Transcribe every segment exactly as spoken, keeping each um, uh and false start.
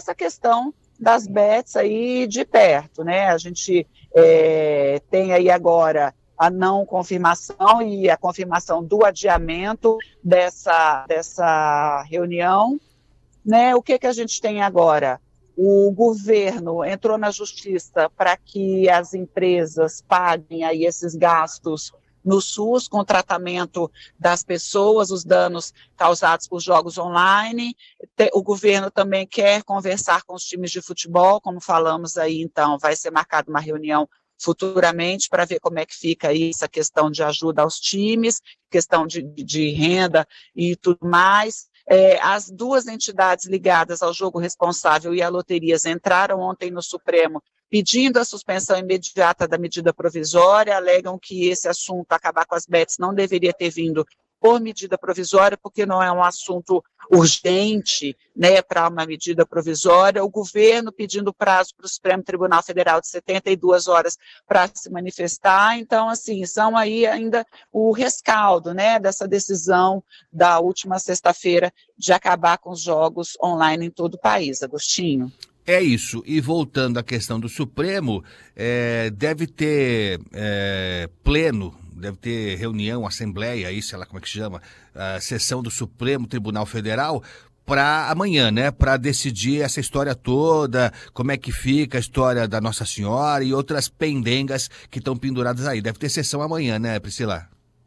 essa questão das bets aí de perto, né? A gente é, tem aí agora a não confirmação e a confirmação do adiamento dessa, dessa reunião, né? O que, que a gente tem agora? O governo entrou na justiça para que as empresas paguem aí esses gastos no SUS, com o tratamento das pessoas, os danos causados por jogos online. O governo também quer conversar com os times de futebol, como falamos aí, então, vai ser marcada uma reunião futuramente para ver como é que fica aí essa questão de ajuda aos times, questão de, de renda e tudo mais. É, as duas entidades ligadas ao jogo responsável e a loterias entraram ontem no Supremo pedindo a suspensão imediata da medida provisória, alegam que esse assunto, acabar com as bets, não deveria ter vindo por medida provisória, porque não é um assunto urgente, né, para uma medida provisória. O governo pedindo prazo para o Supremo Tribunal Federal de setenta e duas horas para se manifestar. Então, assim, são aí ainda o rescaldo, né, dessa decisão da última sexta-feira de acabar com os jogos online em todo o país. Agostinho. É isso, e voltando à questão do Supremo, é, deve ter é, pleno, deve ter reunião, assembleia, aí, sei lá como é que chama, a sessão do Supremo Tribunal Federal, para amanhã, né, para decidir essa história toda, como é que fica a história da Nossa Senhora e outras pendengas que estão penduradas aí. Deve ter sessão amanhã, né, Priscila?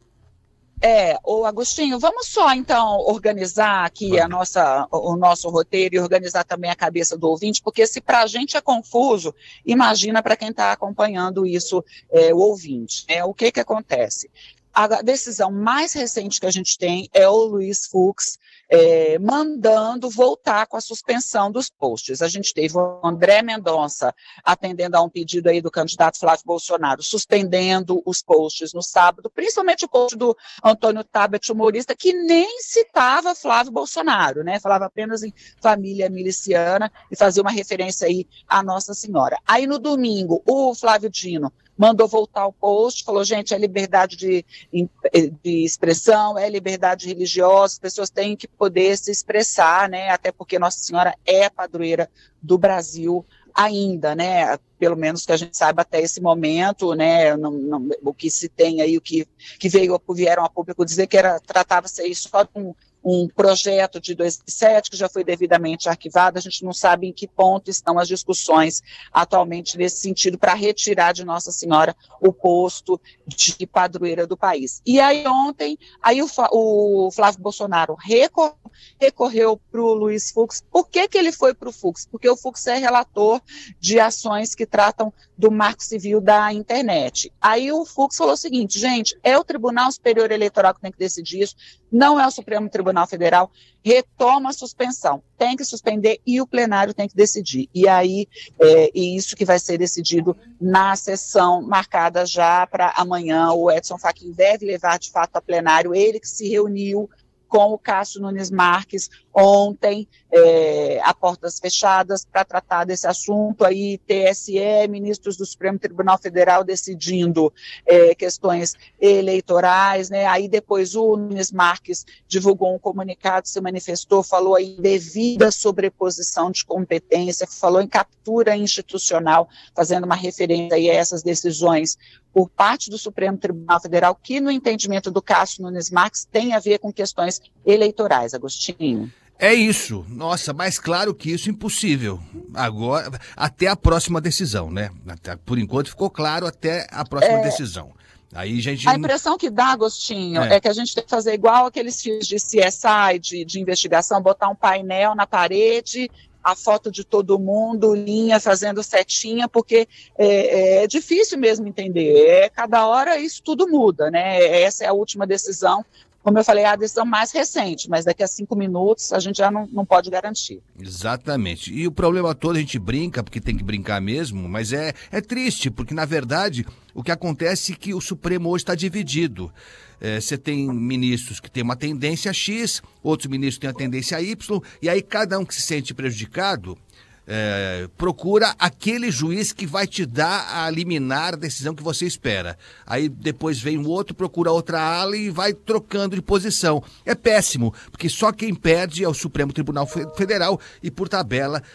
É, ô Agostinho, vamos só então organizar aqui a nossa, o nosso roteiro e organizar também a cabeça do ouvinte, porque se para a gente é confuso, imagina para quem está acompanhando isso, é, o ouvinte. Né? O que que acontece? A decisão mais recente que a gente tem é o Luiz Fux é, mandando voltar com a suspensão dos posts. A gente teve o André Mendonça atendendo a um pedido aí do candidato Flávio Bolsonaro, suspendendo os posts no sábado, principalmente o post do Antônio Tabet, humorista, que nem citava Flávio Bolsonaro, né? Falava apenas em família miliciana e fazia uma referência aí à Nossa Senhora. Aí no domingo, o Flávio Dino mandou voltar o post, falou, gente, é liberdade de, de expressão, é liberdade religiosa, as pessoas têm que poder se expressar, né, até porque Nossa Senhora é a padroeira do Brasil ainda, né, pelo menos que a gente saiba até esse momento, né, não, não, o que se tem aí, o que, que veio, vieram a público dizer que era, tratava-se aí só de um, um projeto de dois mil e sete que já foi devidamente arquivado, a gente não sabe em que ponto estão as discussões atualmente nesse sentido para retirar de Nossa Senhora o posto de padroeira do país. E aí ontem, aí o, o Flávio Bolsonaro recor, recorreu para o Luiz Fux. Por que que ele foi para o Fux? Porque o Fux é relator de ações que tratam do marco civil da internet. Aí o Fux falou o seguinte, gente, é o Tribunal Superior Eleitoral que tem que decidir isso, não é o Supremo Tribunal Federal, retoma a suspensão, tem que suspender e o plenário tem que decidir. E aí, é, e isso que vai ser decidido na sessão marcada já para amanhã, o Edson Fachin deve levar de fato a plenário, ele que se reuniu com o Cássio Nunes Marques ontem, é, a portas fechadas, para tratar desse assunto, aí T S E, ministros do Supremo Tribunal Federal decidindo é, questões eleitorais, né, aí depois o Nunes Marques divulgou um comunicado, se manifestou, falou aí em devida sobreposição de competência, falou em captura institucional, fazendo uma referência aí a essas decisões por parte do Supremo Tribunal Federal, que no entendimento do Cássio Nunes Marques tem a ver com questões eleitorais, Agostinho. É isso. Nossa, mais claro que isso, impossível. Agora, até a próxima decisão, né? Até, por enquanto ficou claro até a próxima é... decisão. Aí, gente... A impressão que dá, Agostinho, é. é que a gente tem que fazer igual aqueles filmes de C S I, de, de investigação, botar um painel na parede, a foto de todo mundo, linha, fazendo setinha, porque é, é difícil mesmo entender. É, cada hora isso tudo muda, né? Essa é a última decisão. Como eu falei, é a decisão mais recente, mas daqui a cinco minutos a gente já não, não pode garantir. Exatamente. E o problema todo, a gente brinca, porque tem que brincar mesmo, mas é, é triste, porque na verdade o que acontece é que o Supremo hoje está dividido. É, você tem ministros que têm uma tendência X, outros ministros têm uma tendência Y, e aí cada um que se sente prejudicado... É, procura aquele juiz que vai te dar a liminar a decisão que você espera. Aí depois vem um outro, procura outra ala e vai trocando de posição. É péssimo, porque só quem perde é o Supremo Tribunal Federal e, por tabela,